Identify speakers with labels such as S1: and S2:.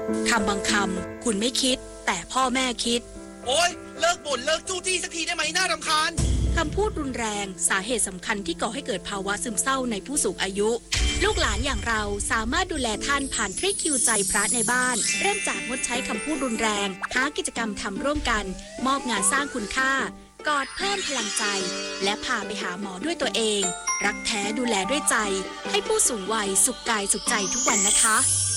S1: คำบางคำคุณไม่คิดแต่พ่อแม่คิด
S2: โอ๊ยเลิกบ่นเลิกจู้จี้สักทีได้ไหมน่ารำคาญ
S1: คำพูดรุนแรงสาเหตุสำคัญที่ก่อให้เกิดภาวะซึมเศร้าในผู้สูงอายุลูกหลานอย่างเราสามารถดูแลท่านผ่านทริคคิวใจพระในบ้านเริ่มจากงดใช้คำพูดรุนแรงหากิจกรรมทำร่วมกันมอบงานสร้างคุณค่ากอดเพิ่มพลังใจและพาไปหาหมอด้วยตัวเองรักแท้ดูแลด้วยใจให้ผู้สูงวัยสุขกายสุขใจทุกวันนะคะ